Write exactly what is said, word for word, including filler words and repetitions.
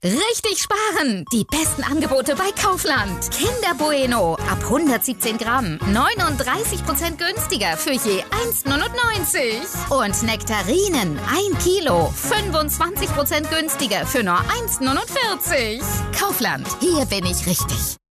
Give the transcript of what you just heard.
Richtig sparen! Die besten Angebote bei Kaufland. Kinder Bueno ab hundertsiebzehn Gramm. neununddreißig Prozent günstiger für je eins neunundneunzig. Und Nektarinen ein Kilo. fünfundzwanzig Prozent günstiger für nur eins neunundvierzig. Kaufland. Hier bin ich richtig.